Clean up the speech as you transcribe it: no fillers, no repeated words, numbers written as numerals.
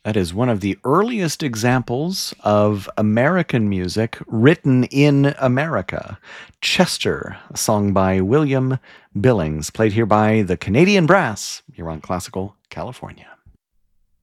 That is one of the earliest examples of American music written in America. Chester, a song by William Billings, played here by the Canadian Brass, here on Classical California.